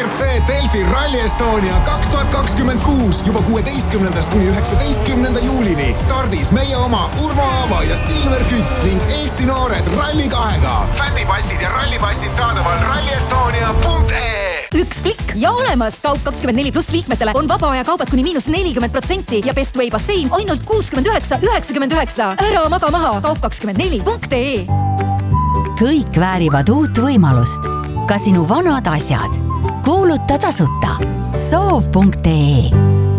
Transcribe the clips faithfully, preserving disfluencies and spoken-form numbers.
W R C Delfi Rally Estonia kaks tuhat kakskümmend kuus juba kuueteistkümnendast kuni üheksateistkümnenda juulini stardis meie oma Urmo Aava ja Silver Kütt ning Eesti noored Rally kahega. Fännipassid ja rallipassid saadaval rally estonia punkt ee. Üks klikk ja olemas. Kaup kakskümmend neli pluss liikmetele on vaba aja kaubad kuni miinus nelikümmend protsenti ja Best Way bassein ainult kuuskümmend üheksa üheksakümmend üheksa. Ära maga maha. Kaup kakskümmend neli punkt ee. Kõik väärivad uut võimalust. Ka sinu vanad asjad. Kuuluta tasuta. soov punkt ee.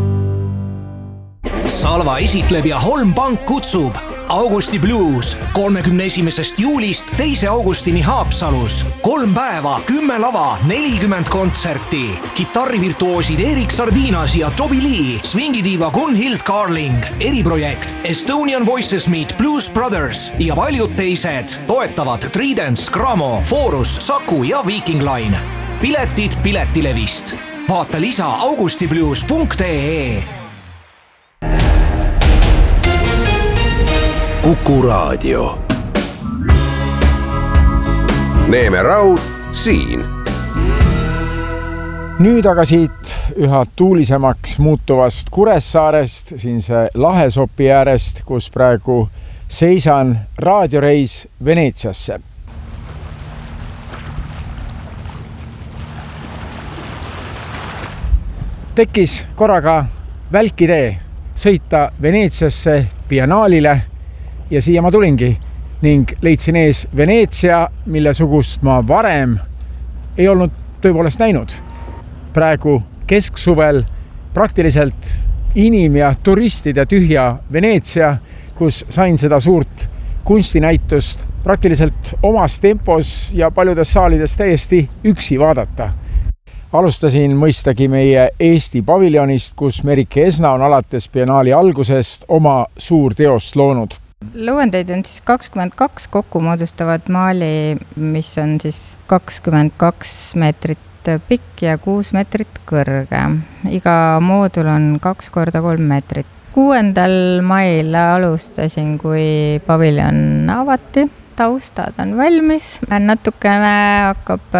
Salva esitleb ja Holm Pank kutsub Augusti Blues kolmekümne esimesest juulist teise augustini Haapsalus. Kolm päeva, kümme lava, nelikümmend kontserti. Kitarrivirtuoosid Erik Sardinas ja Toby Lee, swingidiiva Gunhild Carling, eriprojekt Estonian Voices Meet Blues Brothers ja paljud teised. Toetavad Tridents, Gramo, Forus, Saku ja Viking Line. Piletid Piletilevist. Vaata lisa augustiblues punkt ee. Kuku Raadio. Neeme Raud siin. Nüüd aga siit üha tuulisemaks muutuvast Kuressaarest, siin see Lahesopi äärest, kus praegu seisan, raadioreis Veneetsiasse. Tekkis korraga välkidee sõita Veneetsiasse biennaalile ja siia ma tulingi ning leidsin ees Veneetsia, mille sugust ma varem ei olnud tõepoolest näinud. Praegu kesksuvel praktiliselt inim- ja turistide tühja Veneetsia, kus sain seda suurt kunstinäitust praktiliselt omas tempos ja paljudes saalides täiesti üksi vaadata. Alustasin mõistagi meie Eesti paviljonist, kus Merike Esna on alates biennaali algusest oma suur teost loonud. Lõuendeid on siis kakskümmend kaks, kokku moodustavad maali, mis on siis kakskümmend kaks meetrit pikk ja kuus meetrit kõrge. Iga moodul on kaks korda kolm meetrit. Kuuendal mail alustasin, kui paviljon avati. Taustad on valmis. Natukene hakkab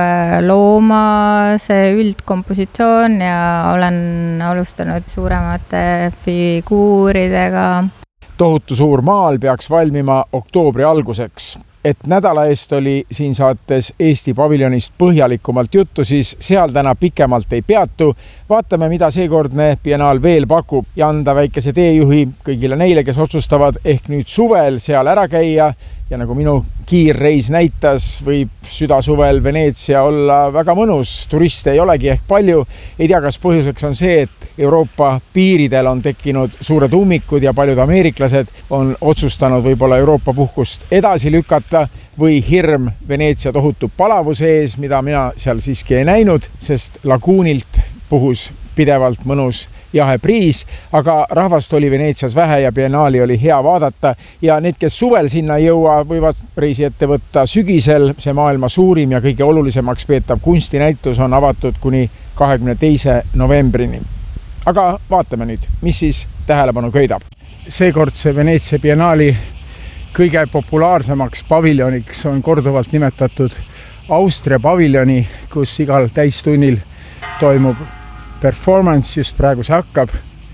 looma see üldkompositsioon ja olen alustanud suuremate figuuridega. Tohutu suur maal peaks valmima oktoobri alguseks. Et nädala eest oli siin saates Eesti paviljonist põhjalikumalt juttu, siis seal täna pikemalt ei peatu. Vaatame, mida seekordne biennaal veel pakub ja anda väikese teejuhi kõigile neile, kes otsustavad ehk nüüd suvel seal ära käia. Ja nagu minu kiirreis näitas, võib südasuvel Veneetsia olla väga mõnus. Turiste ei olegi ehk palju. Ei tea, kas põhjuseks on see, et Euroopa piiridel on tekkinud suured ummikud ja paljud ameeriklased on otsustanud võib-olla Euroopa puhkust edasi lükata või hirm Veneetsia tohutu palavuse ees, mida mina seal siiski ei näinud, sest laguunilt puhus pidevalt mõnus jahe priis, aga rahvast oli Veneetsias vähe ja biennaali oli hea vaadata ja need, kes suvel sinna ei jõua, võivad reisi ette võtta sügisel. See maailma suurim ja kõige olulisemaks peetav kunstinäitus on avatud kuni kahekümne teise novembrini. Aga vaatame nüüd, mis siis tähelepanu köidab. Seekordse Veneetsia biennaali kõige populaarsemaks paviljoniks on korduvalt nimetatud Austria paviljoni, kus igal täistunnil toimub performance, just praegu see hakkab.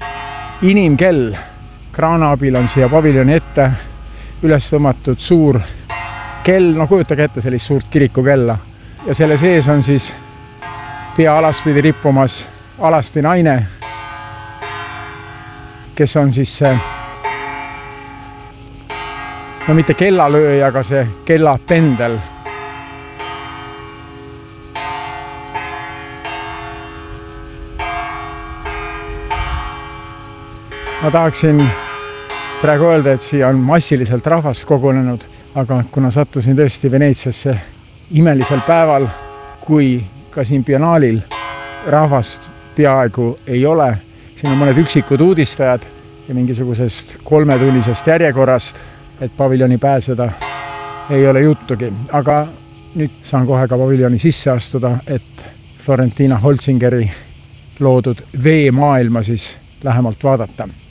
Inimkell kraana abil on siia paviljoni ette üles tõmmatud suur kell, no kujutage ette sellist suurt kirikukella. Ja selle sees on siis pea alaspidi rippumas alasti naine, kes on siis see, no mitte kellalööja, aga see kellapendel. Ma tahaksin praegu öelda, et siia on massiliselt rahvast kogunenud, aga kuna sattusin tõesti Veneetsiasse imelisel päeval, kui ka siin biennaalil rahvast peaaegu ei ole, siin on mõned üksikud uudistajad ja mingisugusest kolmetunnisest järjekorrast, et paviljoni pääseda ei ole juttugi. Aga nüüd saan kohe ka paviljoni sisse astuda, et Florentina Holzingeri loodud veemaailma siis lähemalt vaadata.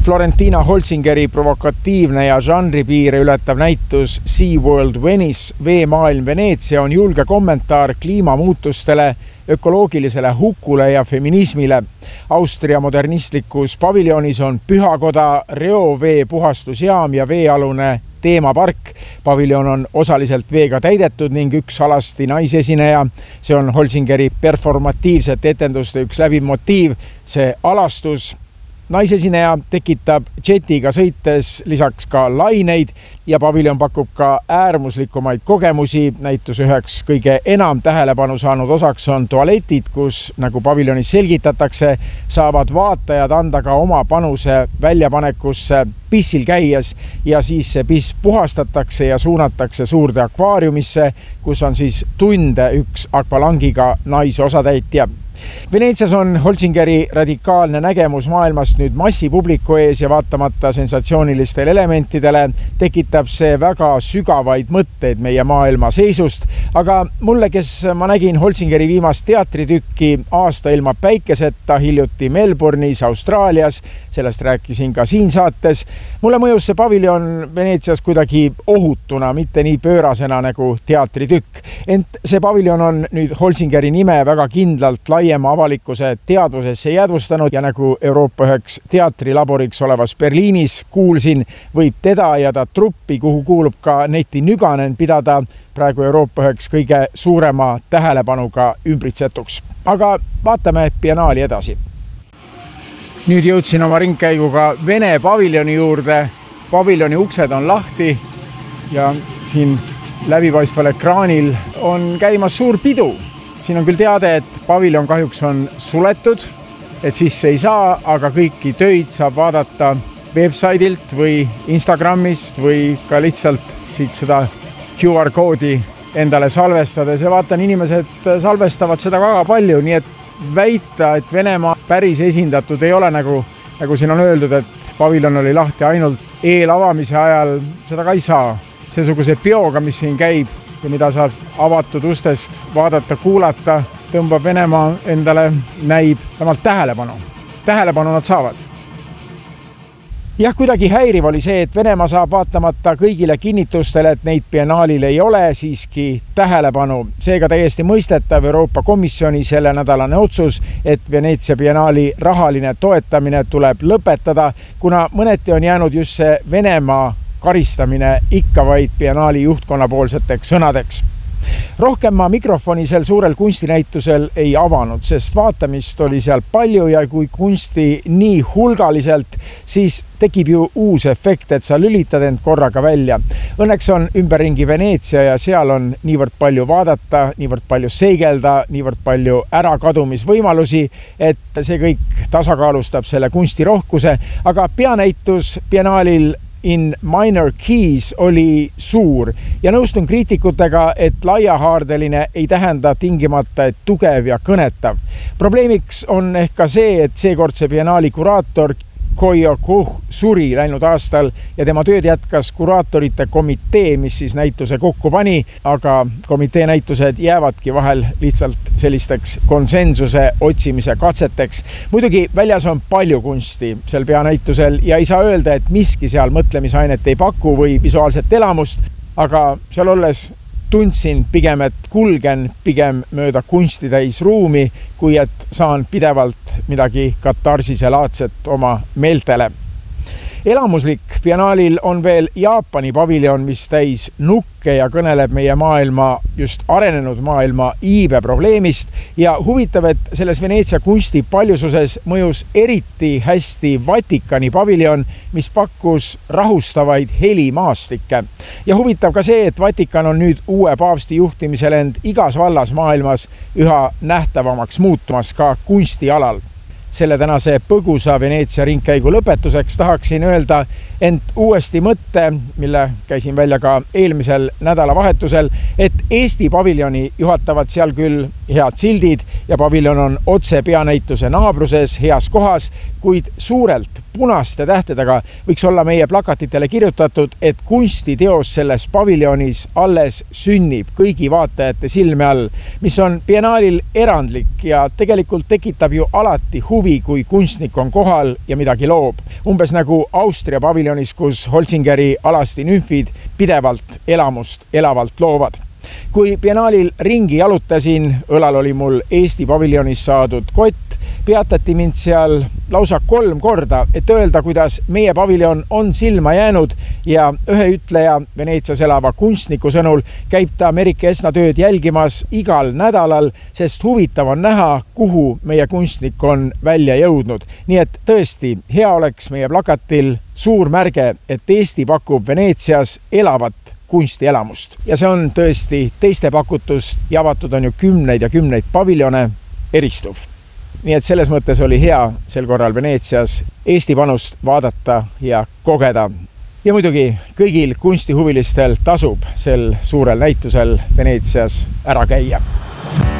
Florentina Holzingeri provokatiivne ja žanripiire ületav näitus SeaWorld Venice, veemaailm Veneetsia on julge kommentaar kliimamuutustele, ökoloogilisele hukule ja feminismile. Austria modernistlikus paviljonis on pühakoda, reovee puhastusjaam ja veealune teemapark. Paviljon on osaliselt veega täidetud ning üks alasti naisesineja. See on Holzingeri performatiivsete etenduste üks läbiv motiiv, see alastus. Naisesineja tekitab jetiga sõites lisaks ka laineid ja paviljon pakub ka äärmuslikumaid kogemusi. Näitus üheks kõige enam tähelepanu saanud osaks on tualetid, kus, nagu paviljonis selgitatakse, saavad vaatajad anda ka oma panuse väljapanekusse pissil käies ja siis see piss puhastatakse ja suunatakse suurde akvaariumisse, kus on siis tunde üks akvalangiga naise osatäitja. Veneetsias on Holzingeri radikaalne nägemus maailmast nüüd massipubliku ees ja vaatamata sensatsioonilistele elementidele tekitab see väga sügavaid mõtteid meie maailma seisust. Aga mulle, kes ma nägin Holzingeri viimast teatritükki Aasta ilma päikeseta hiljuti Melbourne'is, Austraalias, sellest rääkisin ka siin saates, mulle mõjus see paviljon Veneetsias kuidagi ohutuna, mitte nii pöörasena nagu teatritükk. Ent see paviljon on nüüd Holzingeri nime väga kindlalt lai avalikkuse teadvusesse jäädvustanud ja nagu Euroopa üheks teatrilaboriks olevas Berliinis kuulsin, võib teda ja ta truppi, kuhu kuulub ka Neti Nüganen, pidada praegu Euroopa üheks kõige suurema tähelepanuga ümbritsetuks. Aga vaatame biennaali edasi. Nüüd jõudsin oma ringkäiguga Vene paviljoni juurde. Paviljoni uksed on lahti ja siin läbipaistval ekraanil on käimas suur pidu. Siin on küll teade, et paviljon kahjuks on suletud, et sisse ei saa, aga kõiki töid saab vaadata websaidilt või Instagramist või ka lihtsalt siit seda Q R koodi endale salvestades. Ja vaatan, inimesed salvestavad seda väga palju, nii et väita, et Venemaa päris esindatud ei ole, nagu, nagu siin on öeldud, et paviljon oli lahti ainult eelavamise ajal, seda ka ei saa. Seesuguse bioga, mis siin käib, ja mida saab avatud ustest vaadata, kuulata, tõmbab Venemaa endale, näib vähemalt tähelepanu. Tähelepanu nad saavad. Jah, kuidagi häiriv oli see, et Venemaa saab vaatamata kõigile kinnitustele, et neid biennaalil ei ole, siiski tähelepanu. Seega täiesti mõistetav Euroopa Komisjoni selle nädalane otsus, et Veneetsia biennaali rahaline toetamine tuleb lõpetada, kuna mõneti on jäänud just see Venemaa karistamine ikka vaid biennaali juhtkonna poolseteks sõnadeks. Rohkem ma mikrofoni sel suurel kunstinäitusel ei avanud, sest vaatamist oli seal palju ja kui kunsti nii hulgaliselt, siis tekib ju uus efekt, et sa lülitad end korraga välja. Õnneks on ümberringi Veneetsia ja seal on niivõrd palju vaadata, niivõrd palju seigelda, niivõrd palju ärakadumisvõimalusi, et see kõik tasakaalustab selle kunstirohkuse, aga peanäitus biennaalil in minor keys oli suur ja nõustun kriitikutega, et laiahaardeline ei tähenda tingimata, et tugev ja kõnetav. Probleemiks on ehk ka see, et seekordse biennaali kuraator Koio Kuh suri läinud aastal ja tema tööd jätkas kuraatorite komitee, mis siis näituse kokku pani, aga komitee näitused jäävadki vahel lihtsalt sellisteks konsensuse otsimise katseteks. Muidugi väljas on palju kunsti sel peanäitusel ja ei saa öelda, et miski seal mõtlemisainet ei paku või visuaalset elamust, aga seal olles tundsin pigem, et kulgen pigem mööda kunstitäis ruumi, kui et saan pidevalt midagi katarsise laadset oma meeltele. Elamuslik biennaalil on veel Jaapani paviljon, mis täis nukke ja kõneleb meie maailma, just arenenud maailma iibe probleemist ja huvitav, et selles Veneetsia kunsti paljususes mõjus eriti hästi Vatikani paviljon, mis pakkus rahustavaid helimaastikke. Ja huvitav ka see, et Vatikan on nüüd uue paavsti juhtimisel end igas vallas maailmas üha nähtavamaks muutumas ka kunstialal. Selle tänase põgusa Veneetsia ringkäigu lõpetuseks tahaksin öelda ent uuesti mõtte, mille käisin välja ka eelmisel nädalavahetusel, et Eesti paviljoni juhatavad seal küll head sildid ja paviljon on otse peanäituse naabruses heas kohas, kuid suurelt punaste tähtedega võiks olla meie plakatitele kirjutatud, et kunstiteos selles paviljonis alles sünnib kõigi vaatajate silme all, mis on biennaalil erandlik ja tegelikult tekitab ju alati huvi huvi, kui kunstnik on kohal ja midagi loob. Umbes nagu Austria paviljonis, kus Holzingeri alasti nümfid pidevalt elamust elavalt loovad. Kui biennaalil ringi jalutasin, õlal oli mul Eesti paviljonis saadud kott, peatati mind seal lausa kolm korda, et öelda, kuidas meie paviljon on silma jäänud ja ühe ütleja Veneetsias elava kunstniku sõnul käib ta Merike Esna tööd jälgimas igal nädalal, sest huvitav on näha, kuhu meie kunstnik on välja jõudnud. Nii et tõesti, hea oleks meie plakatil suur märge, et Eesti pakub Veneetsias elavat kunstielamust. Ja see on tõesti teiste pakutust ja avatud on ju kümneid ja kümneid paviljone eristuv. Nii et selles mõttes oli hea sel korral Veneetsias Eesti panust vaadata ja kogeda. Ja muidugi kõigil kunstihuvilistel tasub sel suurel näitusel Veneetsias ära käia.